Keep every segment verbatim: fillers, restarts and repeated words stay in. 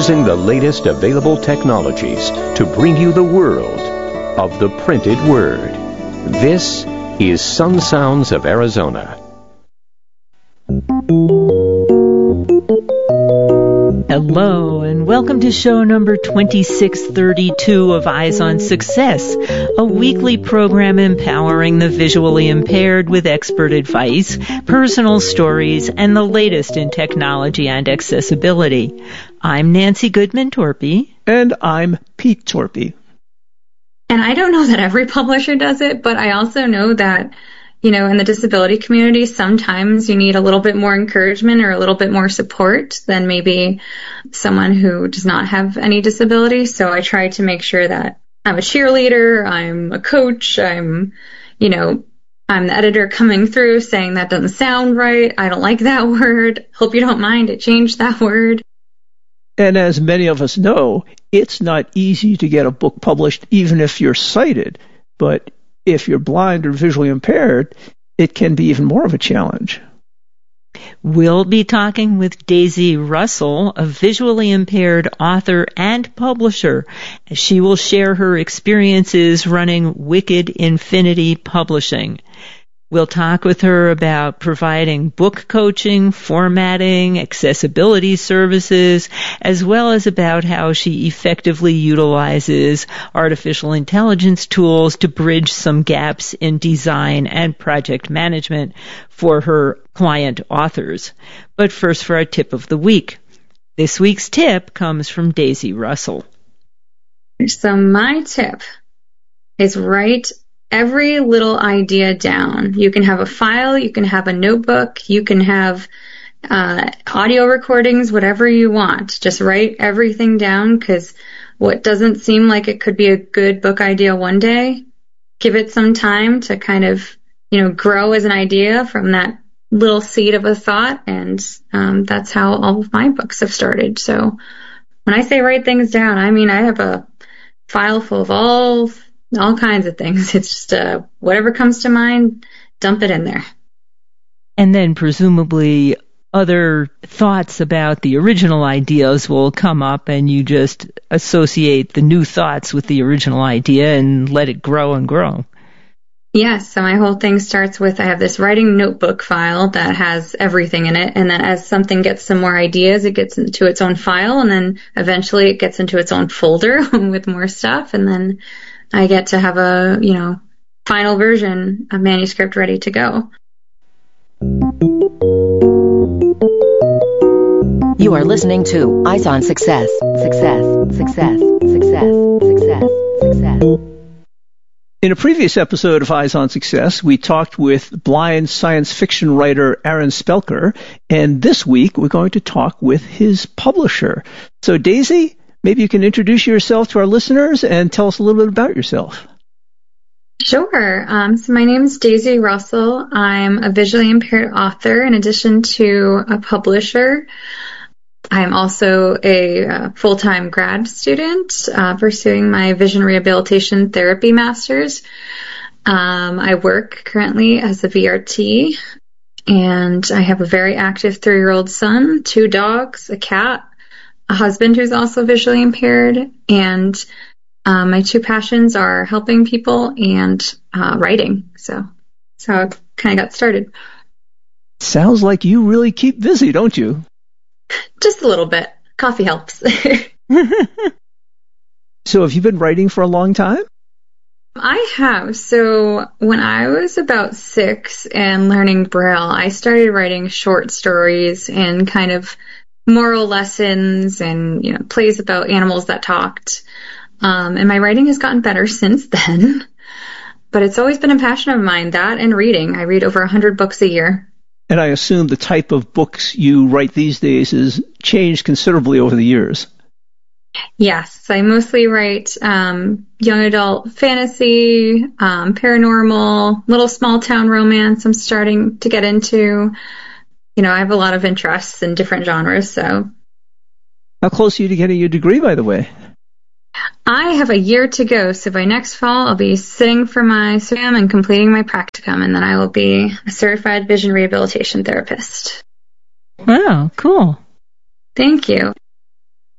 using the latest available technologies to bring you the world of the printed word. This is Sun Sounds of Arizona. Hello, and welcome to show number twenty-six thirty-two of Eyes on Success, a weekly program empowering the visually impaired with expert advice, personal stories, and the latest in technology and accessibility. I'm Nancy Goodman-Torpy. And I'm Pete Torpy. And I don't know that every publisher does it, but I also know that, you know, in the disability community, sometimes you need a little bit more encouragement or a little bit more support than maybe someone who does not have any disability. So I try to make sure that I'm a cheerleader, I'm a coach, I'm, you know, I'm the editor coming through saying that doesn't sound right, I don't like that word, hope you don't mind, I changed that word. And as many of us know, it's not easy to get a book published even if you're sighted, but if you're blind or visually impaired, it can be even more of a challenge. We'll be talking with Daisy Russell, a visually impaired author and publisher. She will share her experiences running Wicked Infinity Publishing. We'll talk with her about providing book coaching, formatting, accessibility services, as well as about how she effectively utilizes artificial intelligence tools to bridge some gaps in design and project management for her client authors. But first, for our tip of the week. This week's tip comes from Daisy Russell. So my tip is write every little idea down. You can have a file, you can have a notebook, you can have uh, audio recordings, whatever you want. Just write everything down, because what doesn't seem like it could be a good book idea one day, give it some time to kind of, you know, grow as an idea from that little seed of a thought. And um, that's how all of my books have started. So when I say write things down, I mean I have a file full of all all kinds of things. It's just uh, whatever comes to mind, dump it in there. And then presumably other thoughts about the original ideas will come up, and you just associate the new thoughts with the original idea and let it grow and grow. Yes, so my whole thing starts with, I have this writing notebook file that has everything in it, and then as something gets some more ideas, it gets into its own file, and then eventually it gets into its own folder with more stuff, and then I get to have a, you know, final version of manuscript ready to go. You are listening to Eyes on Success. Success, success, success, success, success. In a previous episode of Eyes on Success, we talked with blind science fiction writer Aaron Spelker, and this week we're going to talk with his publisher. So, Daisy, maybe you can introduce yourself to our listeners and tell us a little bit about yourself. Sure. Um, so my name is Daisy Russell. I'm a visually impaired author in addition to a publisher. I'm also a uh, full-time grad student uh, pursuing my vision rehabilitation therapy master's. Um, I work currently as a V R T, and I have a very active three-year-old son, two dogs, a cat, a husband who's also visually impaired, and um, my two passions are helping people and uh, writing. So that's how I kind of got started. Sounds like you really keep busy, don't you? Just a little bit. Coffee helps. So have you been writing for a long time? I have. So when I was about six and learning Braille, I started writing short stories and kind of moral lessons and, you know, plays about animals that talked. Um, and my writing has gotten better since then. But it's always been a passion of mine, that and reading. I read over one hundred books a year. And I assume the type of books you write these days has changed considerably over the years. Yes, I mostly write um, young adult fantasy, um, paranormal, little small town romance I'm starting to get into. You know, I have a lot of interests in different genres, so. How close are you to getting your degree, by the way? I have a year to go, so by next fall I'll be sitting for my exam and completing my practicum, and then I will be a certified vision rehabilitation therapist. Wow, cool. Thank you.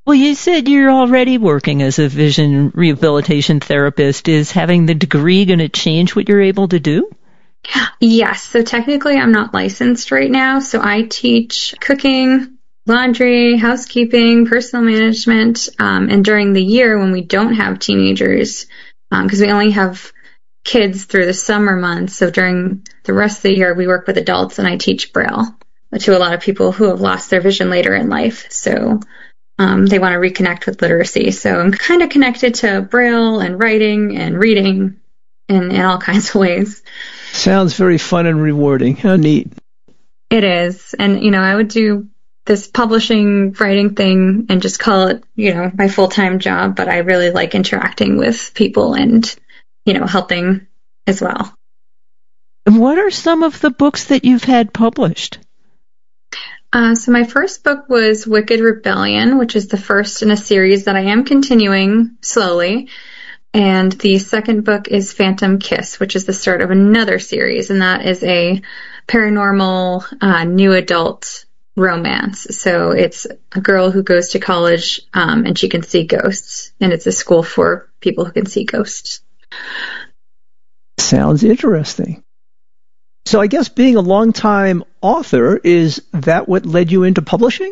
Well, you said you're already working as a vision rehabilitation therapist. Is having the degree going to change what you're able to do? Yes. So technically I'm not licensed right now. So I teach cooking, laundry, housekeeping, personal management. Um, and during the year when we don't have teenagers, because um, we only have kids through the summer months. So during the rest of the year, we work with adults and I teach Braille to a lot of people who have lost their vision later in life. So um, they want to reconnect with literacy. So I'm kind of connected to Braille and writing and reading in, in all kinds of ways. Sounds very fun and rewarding. How neat. It is. And, you know, I would do this publishing, writing thing and just call it, you know, my full-time job. But I really like interacting with people and, you know, helping as well. And what are some of the books that you've had published? Uh, so my first book was Wicked Rebellion, which is the first in a series that I am continuing slowly. And the second book is Phantom Kiss, which is the start of another series, and that is a paranormal uh, new adult romance. So it's a girl who goes to college um, and she can see ghosts, and it's a school for people who can see ghosts. Sounds interesting. So I guess being a longtime author, is that what led you into publishing?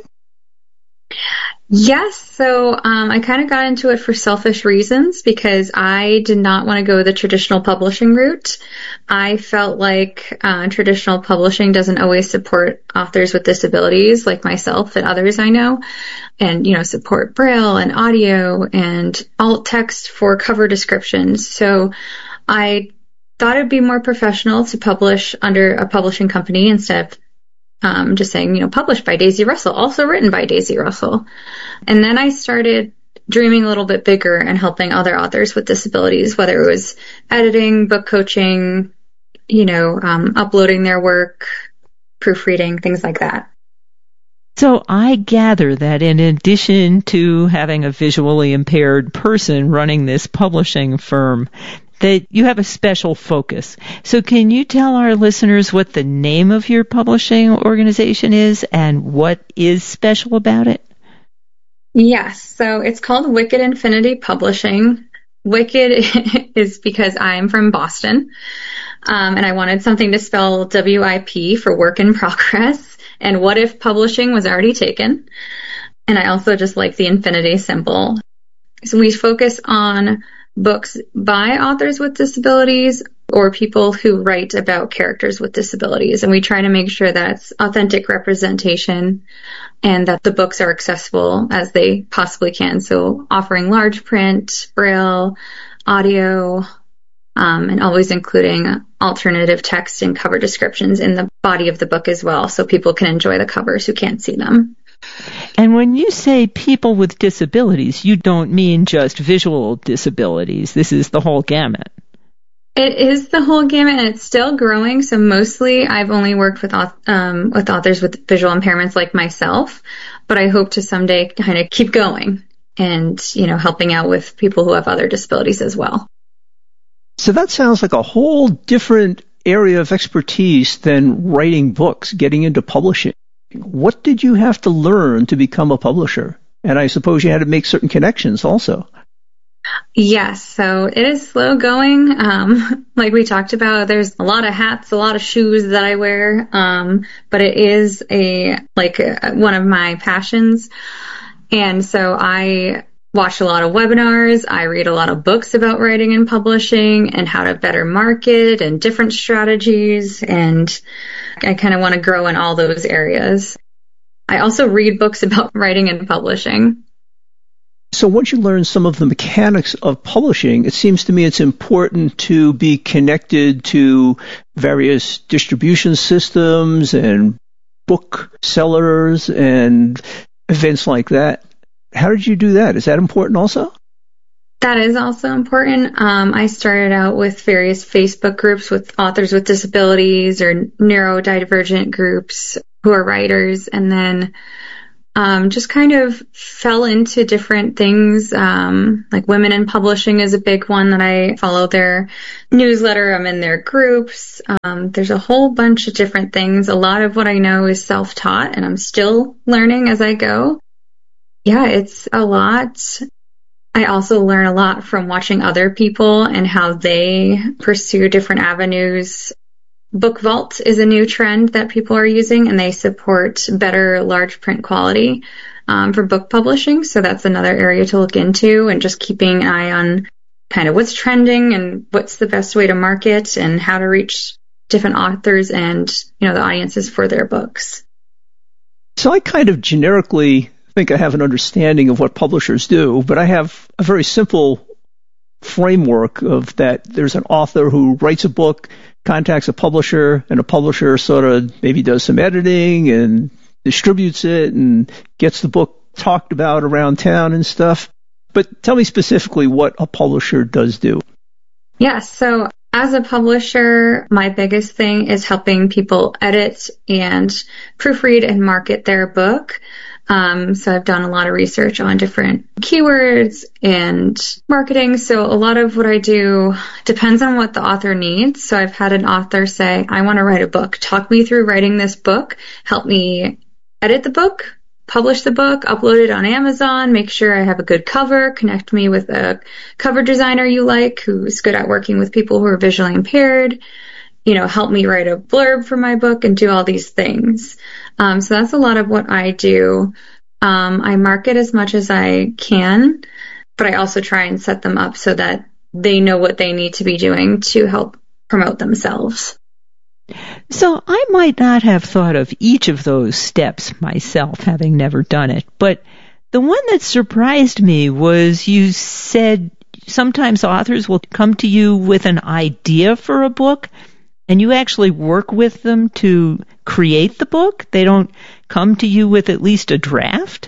Yes. So um, I kind of got into it for selfish reasons because I did not want to go the traditional publishing route. I felt like uh, traditional publishing doesn't always support authors with disabilities like myself and others I know, and, you know, support Braille and audio and alt text for cover descriptions. So I thought it'd be more professional to publish under a publishing company instead of Um, just saying, you know, published by Daisy Russell, also written by Daisy Russell. And then I started dreaming a little bit bigger and helping other authors with disabilities, whether it was editing, book coaching, you know, um, uploading their work, proofreading, things like that. So I gather that in addition to having a visually impaired person running this publishing firm, that you have a special focus. So can you tell our listeners what the name of your publishing organization is and what is special about it? Yes. So it's called Wicked Infinity Publishing. Wicked is because I'm from Boston, um, and I wanted something to spell W I P for work in progress. And what if publishing was already taken? And I also just like the infinity symbol. So we focus on books by authors with disabilities or people who write about characters with disabilities. And we try to make sure that it's authentic representation and that the books are accessible as they possibly can. So offering large print, Braille, audio, um, and always including alternative text and cover descriptions in the body of the book as well, so people can enjoy the covers who can't see them. And when you say people with disabilities, you don't mean just visual disabilities. This is the whole gamut. It is the whole gamut, and it's still growing. So mostly I've only worked with um, with authors with visual impairments like myself, but I hope to someday kind of keep going and, you know, helping out with people who have other disabilities as well. So that sounds like a whole different area of expertise than writing books, getting into publishing. What did you have to learn to become a publisher? And I suppose you had to make certain connections also. Yes, so it is slow going. Um, like we talked about, there's a lot of hats, a lot of shoes that I wear, um, but it is a like a, one of my passions. And so I watch a lot of webinars. I read a lot of books about writing and publishing and how to better market and different strategies. And I kind of want to grow in all those areas. I also read books about writing and publishing. So once you learn some of the mechanics of publishing, it seems to me it's important to be connected to various distribution systems and book sellers and events like that. How did you do that? Is that important also? That is also important. Um, I started out with various Facebook groups with authors with disabilities or neurodivergent groups who are writers, and then um, just kind of fell into different things. Um, like Women in Publishing is a big one that I follow their newsletter. I'm in their groups. Um, there's a whole bunch of different things. A lot of what I know is self-taught, and I'm still learning as I go. Yeah, it's a lot. I also learn a lot from watching other people and how they pursue different avenues. Book Vault is a new trend that people are using, and they support better large print quality um, for book publishing. So that's another area to look into, and just keeping an eye on kind of what's trending and what's the best way to market and how to reach different authors and, you know, the audiences for their books. So I kind of generically think I have an understanding of what publishers do, but I have a very simple framework of that there's an author who writes a book, contacts a publisher, and a publisher sort of maybe does some editing and distributes it and gets the book talked about around town and stuff. But tell me specifically what a publisher does do. Yeah, so as a publisher, my biggest thing is helping people edit and proofread and market their book. Um, so I've done a lot of research on different keywords and marketing. So a lot of what I do depends on what the author needs. So I've had an author say, I want to write a book. Talk me through writing this book. Help me edit the book, publish the book, upload it on Amazon, make sure I have a good cover, connect me with a cover designer you like who's good at working with people who are visually impaired. You know, help me write a blurb for my book and do all these things. Um, so that's a lot of what I do. Um, I market as much as I can, but I also try and set them up so that they know what they need to be doing to help promote themselves. So I might not have thought of each of those steps myself, having never done it, but the one that surprised me was you said sometimes authors will come to you with an idea for a book, and you actually work with them to create the book? They don't come to you with at least a draft?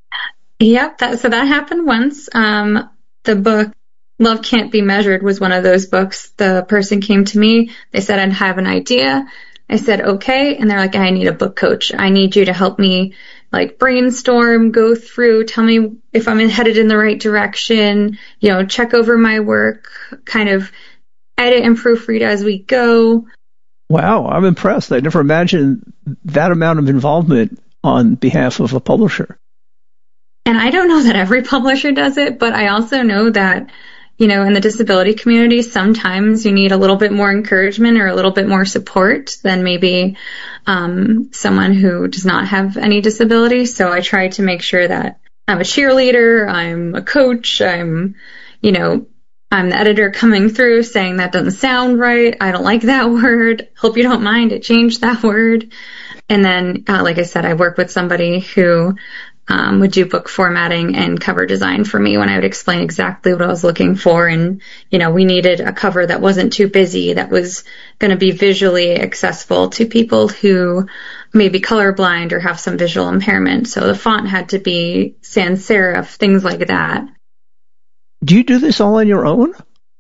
Yep, that, so that happened once. Um, the book Love Can't Be Measured was one of those books. The person came to me. They said, I'd have an idea. I said, okay. And they're like, I need a book coach. I need you to help me like brainstorm, go through, tell me if I'm headed in the right direction, you know, check over my work, kind of edit and proofread as we go. Wow, I'm impressed. I never imagined that amount of involvement on behalf of a publisher. And I don't know that every publisher does it, but I also know that, you know, in the disability community, sometimes you need a little bit more encouragement or a little bit more support than maybe um, someone who does not have any disability. So I try to make sure that I'm a cheerleader, I'm a coach, I'm, you know, I'm the editor coming through saying that doesn't sound right. I don't like that word. Hope you don't mind. It changed that word. And then, uh, like I said, I work with somebody who um, would do book formatting and cover design for me when I would explain exactly what I was looking for. And, you know, we needed a cover that wasn't too busy, that was going to be visually accessible to people who may be colorblind or have some visual impairment. So the font had to be sans serif, things like that. Do you do this all on your own?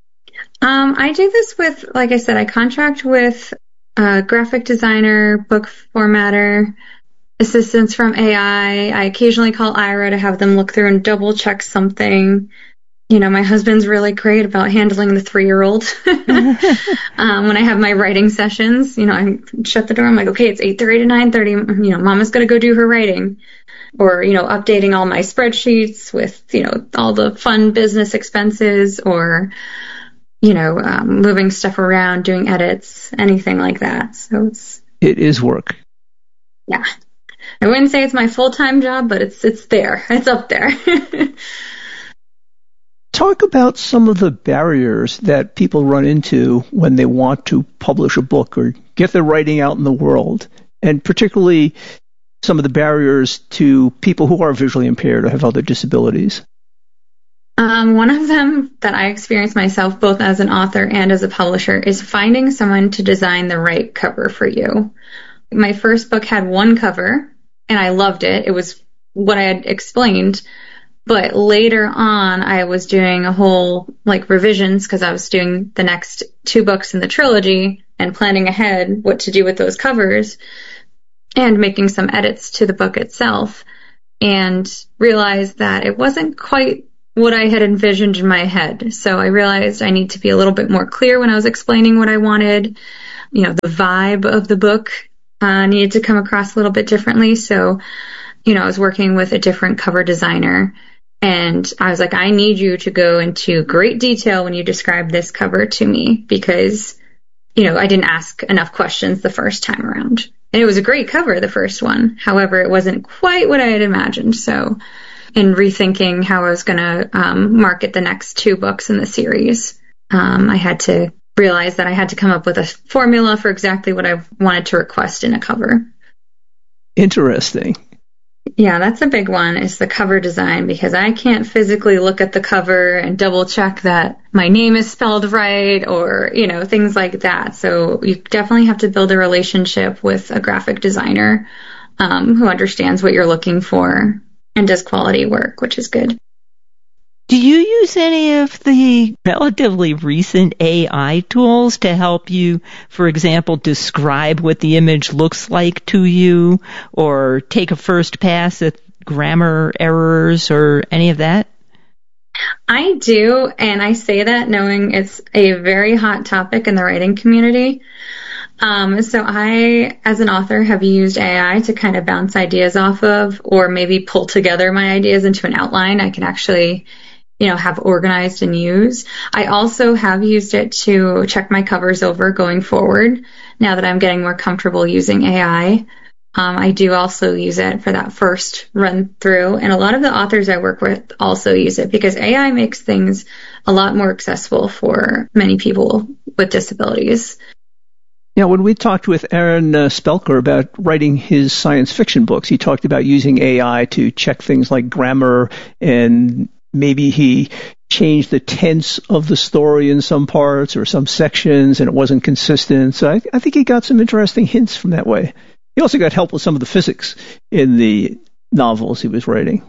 Um, I do this with, like I said, I contract with a graphic designer, book formatter, assistance from A I. I occasionally call Ira to have them look through and double check something. You know, my husband's really great about handling the three-year-old. um, when I have my writing sessions, you know, I shut the door. I'm like, okay, it's eight thirty to nine thirty. You know, Mama's going to go do her writing. Or, you know, updating all my spreadsheets with, you know, all the fun business expenses, or, you know, um, moving stuff around, doing edits, anything like that. So it's... It is work. Yeah. I wouldn't say it's my full-time job, but it's it's there. It's up there. Talk about some of the barriers that people run into when they want to publish a book or get their writing out in the world, and particularly some of the barriers to people who are visually impaired or have other disabilities. Um, one of them that I experienced myself, both as an author and as a publisher, is finding someone to design the right cover for you. My first book had one cover, and I loved it. It was what I had explained. But later on, I was doing a whole, like, revisions because I was doing the next two books in the trilogy and planning ahead what to do with those covers and making some edits to the book itself, and realized that it wasn't quite what I had envisioned in my head. So I realized I need to be a little bit more clear when I was explaining what I wanted. You know, the vibe of the book uh, needed to come across a little bit differently. So, you know, I was working with a different cover designer, and I was like, I need you to go into great detail when you describe this cover to me, because, you know, I didn't ask enough questions the first time around. And it was a great cover, the first one. However, it wasn't quite what I had imagined. So in rethinking how I was going to um, market the next two books in the series, um, I had to realize that I had to come up with a formula for exactly what I wanted to request in a cover. Interesting. Yeah, that's a big one, is the cover design, because I can't physically look at the cover and double check that my name is spelled right, or, you know, things like that. So you definitely have to build a relationship with a graphic designer um, who understands what you're looking for and does quality work, which is good. Do you use any of the relatively recent A I tools to help you, for example, describe what the image looks like to you, or take a first pass at grammar errors or any of that? I do, and I say that knowing it's a very hot topic in the writing community. Um, so I, as an author, have used A I to kind of bounce ideas off of, or maybe pull together my ideas into an outline I can actually, you know, have organized and use. I also have used it to check my covers over going forward, now that I'm getting more comfortable using A I. Um, I do also use it for that first run through, and a lot of the authors I work with also use it, because A I makes things a lot more accessible for many people with disabilities. Yeah, when we talked with Aaron uh, Spelker about writing his science fiction books, he talked about using A I to check things like grammar, and maybe he changed the tense of the story in some parts or some sections, and it wasn't consistent. So I, I think he got some interesting hints from that way. He also got help with some of the physics in the novels he was writing.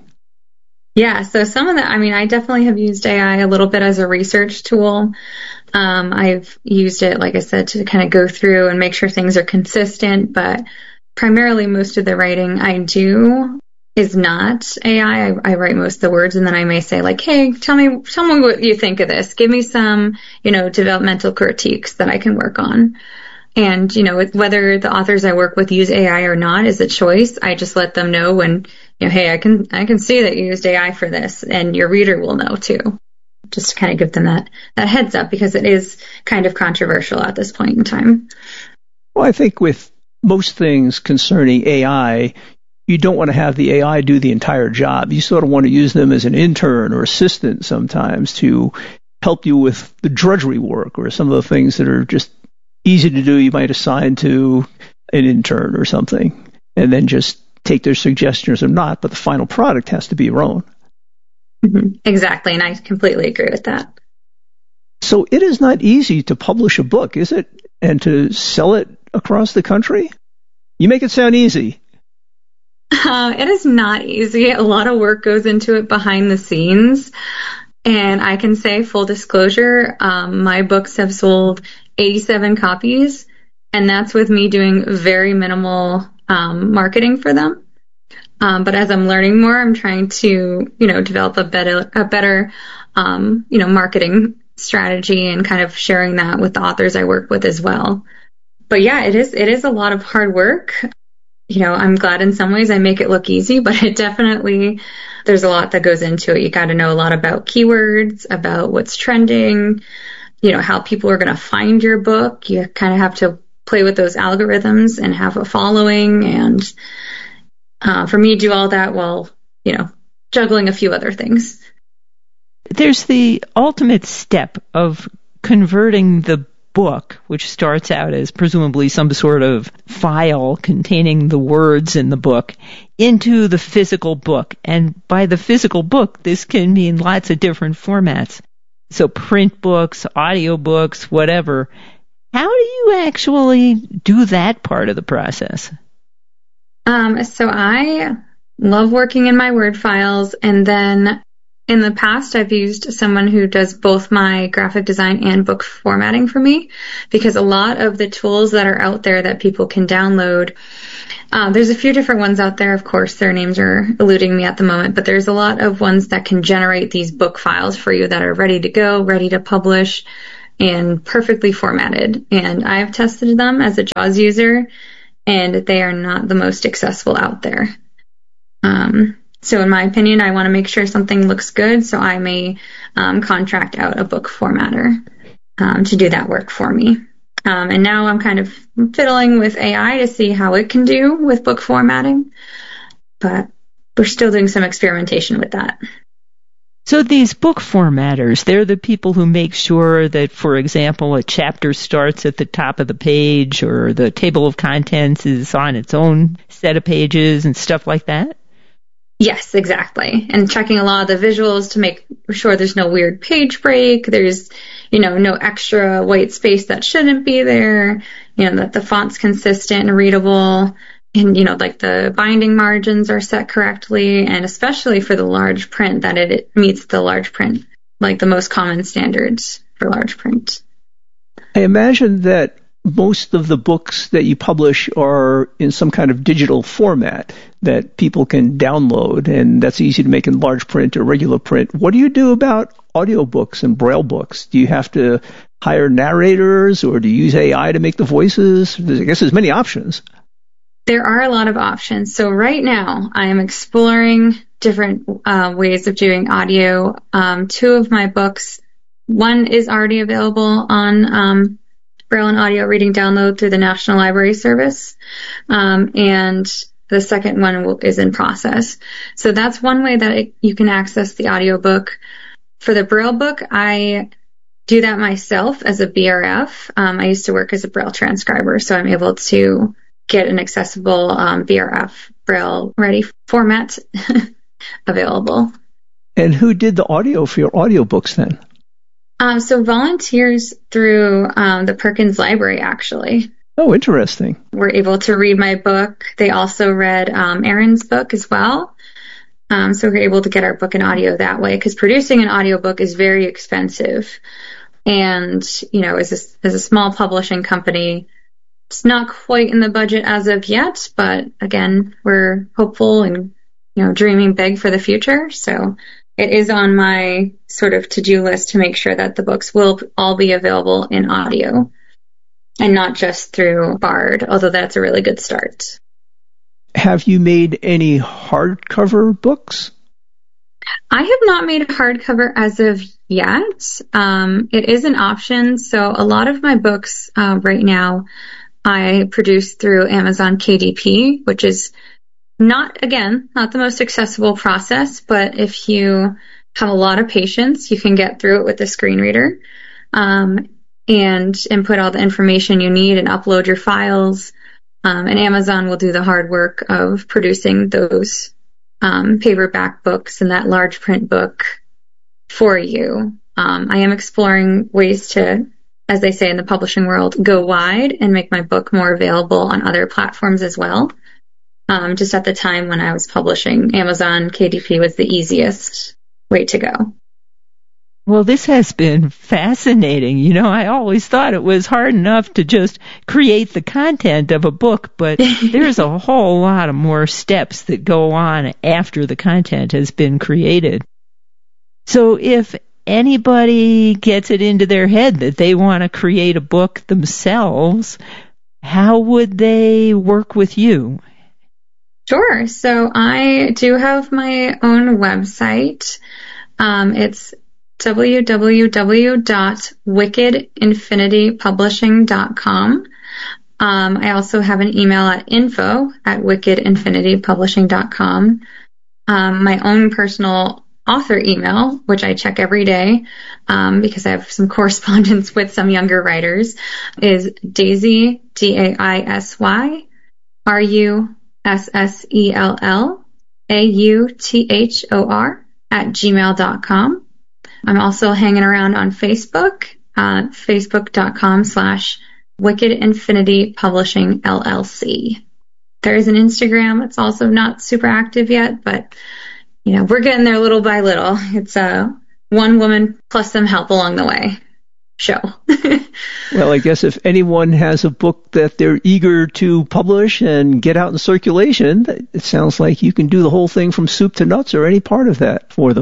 Yeah, so some of the, I mean, I definitely have used A I a little bit as a research tool. Um, I've used it, like I said, to kind of go through and make sure things are consistent, but primarily most of the writing I do is not A I. I, I write most of the words, and then I may say, like, hey, tell me, tell me what you think of this. Give me some, you know, developmental critiques that I can work on. And, you know, whether the authors I work with use A I or not is a choice. I just let them know when, you know, hey, I can, I can see that you used A I for this, and your reader will know too. Just to kind of give them that, that heads up, because it is kind of controversial at this point in time. Well, I think with most things concerning A I, you don't want to have the A I do the entire job. You sort of want to use them as an intern or assistant sometimes to help you with the drudgery work, or some of the things that are just easy to do you might assign to an intern or something, and then just take their suggestions or not, but the final product has to be your own. Mm-hmm. Exactly, and I completely agree with that. So it is not easy to publish a book, is it? And to sell it across the country? You make it sound easy. Uh, it is not easy. A lot of work goes into it behind the scenes. And I can say, full disclosure, um, my books have sold eighty-seven copies, and that's with me doing very minimal um, marketing for them. Um, but as I'm learning more, I'm trying to, you know, develop a better, a better, um, you know, marketing strategy, and kind of sharing that with the authors I work with as well. But yeah, it is, it is a lot of hard work. You know, I'm glad in some ways I make it look easy, but it definitely, there's a lot that goes into it. You got to know a lot about keywords, about what's trending, you know, how people are going to find your book. You kind of have to play with those algorithms and have a following. And uh, for me to do all that while, you know, juggling a few other things. There's the ultimate step of converting the book, which starts out as presumably some sort of file containing the words in the book, into the physical book. And by the physical book, this can mean lots of different formats. So print books, audio books, whatever. How do you actually do that part of the process? Um, so I love working in my Word files, and then in the past, I've used someone who does both my graphic design and book formatting for me, because a lot of the tools that are out there that people can download, uh, there's a few different ones out there. Of course, their names are eluding me at the moment, but there's a lot of ones that can generate these book files for you that are ready to go, ready to publish, and perfectly formatted. And I've tested them as a JAWS user, and they are not the most accessible out there. Um, so in my opinion, I want to make sure something looks good, so I may um, contract out a book formatter um, to do that work for me. Um, and now I'm kind of fiddling with A I to see how it can do with book formatting, but we're still doing some experimentation with that. So these book formatters, they're the people who make sure that, for example, a chapter starts at the top of the page or the table of contents is on its own set of pages and stuff like that? Yes, exactly. And checking a lot of the visuals to make sure there's no weird page break. There's, you know, no extra white space that shouldn't be there. You know, that the font's consistent and readable. And, you know, like the binding margins are set correctly, and especially for the large print, that it meets the large print, like the most common standards for large print. I imagine that most of the books that you publish are in some kind of digital format that people can download, and that's easy to make in large print or regular print. What do you do about audiobooks and Braille books? Do you have to hire narrators, or do you use A I to make the voices? I guess there's many options. There are a lot of options. So right now, I am exploring different uh, ways of doing audio. Um, two of my books, one is already available on um, Braille and Audio Reading Download through the National Library Service, um, and the second one will, is in process. So that's one way that it, you can access the audiobook. For the Braille book, I do that myself as a B R F. Um, I used to work as a Braille transcriber, so I'm able to get an accessible um, B R F Braille ready format available. And who did the audio for your audiobooks then? Um, so volunteers through um, the Perkins Library, actually. Oh, interesting. Were able to read my book. They also read um, Erin's book as well. Um, so we're able to get our book in audio that way, because producing an audiobook is very expensive. And, you know, as a, as a small publishing company, it's not quite in the budget as of yet, but again, we're hopeful and, you know, dreaming big for the future. So it is on my sort of to-do list to make sure that the books will all be available in audio and not just through Bard, although that's a really good start. Have you made any hardcover books? I have not made a hardcover as of yet. Um, it is an option. So a lot of my books uh, right now I produce through Amazon K D P, which is not, again, not the most accessible process, but if you have a lot of patience, you can get through it with a screen reader um, and input all the information you need and upload your files. Um, and Amazon will do the hard work of producing those um, paperback books and that large print book for you. Um, I am exploring ways to, as they say in the publishing world, go wide and make my book more available on other platforms as well. Um, just at the time when I was publishing, Amazon K D P was the easiest way to go. Well, this has been fascinating. You know, I always thought it was hard enough to just create the content of a book, but there's a whole lot of more steps that go on after the content has been created. So if anybody gets it into their head that they want to create a book themselves, how would they work with you? Sure. So I do have my own website. Um, it's w w w dot wicked infinity publishing dot com. Um, I also have an email at info at wicked infinity publishing dot com. Um, my own personal author email, which I check every day um, because I have some correspondence with some younger writers, is Daisy, D A I S Y, R U S S E L L, A U T H O R, at gmail dot com. I'm also hanging around on Facebook, uh, facebook.com slash Wicked Infinity Publishing L L C. There is an Instagram. It's also not super active yet, but, you know, we're getting there little by little. It's a one woman plus some help along the way show. Well, I guess if anyone has a book that they're eager to publish and get out in circulation, it sounds like you can do the whole thing from soup to nuts or any part of that for them.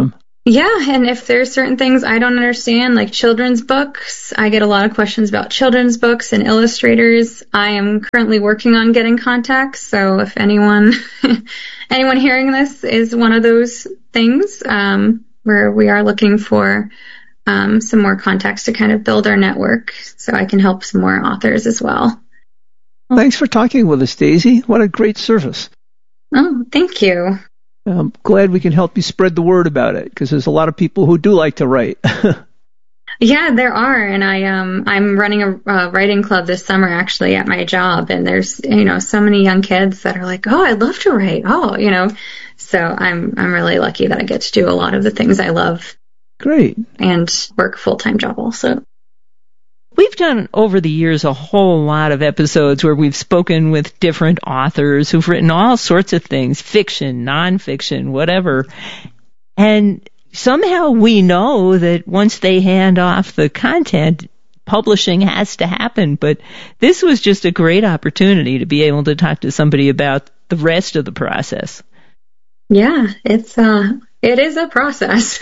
Yeah, and if there's certain things I don't understand, like children's books, I get a lot of questions about children's books and illustrators. I am currently working on getting contacts, so if anyone anyone hearing this is one of those things, um, where we are looking for um, some more contacts to kind of build our network so I can help some more authors as well. Thanks for talking with us, Daisy. What a great service. Oh, thank you. I'm glad we can help you spread the word about it, because there's a lot of people who do like to write. Yeah, there are, and I um I'm running a uh, writing club this summer actually at my job, and there's you know so many young kids that are like, oh, I'd love to write. Oh, you know, so I'm I'm really lucky that I get to do a lot of the things I love. Great. And work a full time job also. We've done over the years a whole lot of episodes where we've spoken with different authors who've written all sorts of things, fiction, nonfiction, whatever. And somehow we know that once they hand off the content, publishing has to happen. But this was just a great opportunity to be able to talk to somebody about the rest of the process. Yeah, it's uh, it is a process.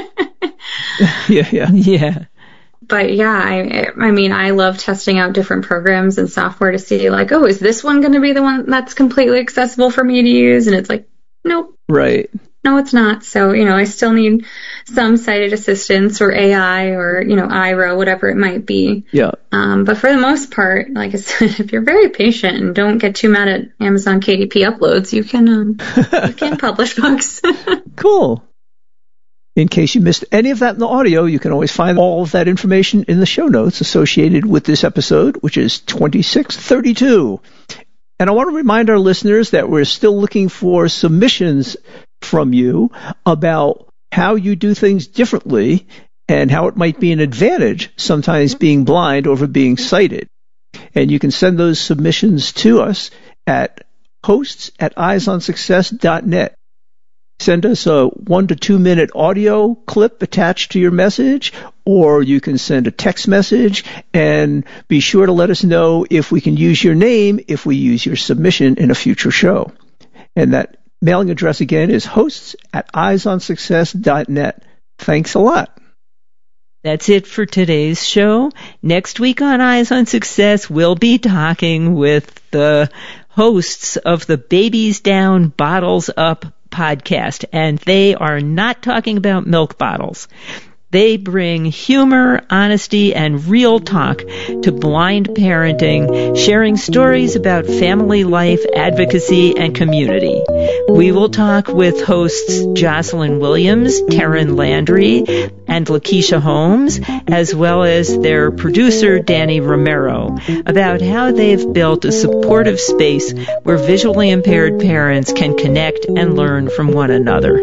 yeah, yeah, yeah. But yeah, I, I mean, I love testing out different programs and software to see like, oh, is this one going to be the one that's completely accessible for me to use? And it's like, nope. Right. No, it's not. So, you know, I still need some sighted assistance or A I or, you know, I R O, whatever it might be. Yeah. Um, but for the most part, like I said, if you're very patient and don't get too mad at Amazon K D P uploads, you can, um, you can publish books. Cool. In case you missed any of that in the audio, you can always find all of that information in the show notes associated with this episode, which is twenty-six thirty-two. And I want to remind our listeners that we're still looking for submissions from you about how you do things differently and how it might be an advantage, sometimes being blind over being sighted. And you can send those submissions to us at hosts at eyes on success dot net. Send us a one to two minute audio clip attached to your message, or you can send a text message, and be sure to let us know if we can use your name if we use your submission in a future show. And that mailing address again is hosts at eyes on success dot net. Thanks a lot. That's it for today's show. Next week on Eyes on Success, we'll be talking with the hosts of the Babies Down, Bottles Up podcast, and they are not talking about milk bottles. They bring humor, honesty, and real talk to blind parenting, sharing stories about family life, advocacy, and community. We will talk with hosts Jocelyn Williams, Taryn Landry, and Lakeisha Holmes, as well as their producer, Danny Romero, about how they've built a supportive space where visually impaired parents can connect and learn from one another.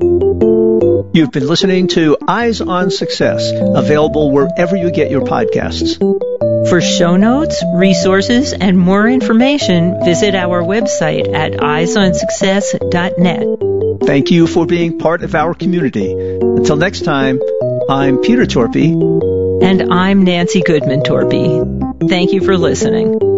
You've been listening to Eyes on Success, available wherever you get your podcasts. For show notes, resources, and more information, visit our website at eyes on success dot net. Thank you for being part of our community. Until next time, I'm Peter Torpy. And I'm Nancy Goodman Torpy. Thank you for listening.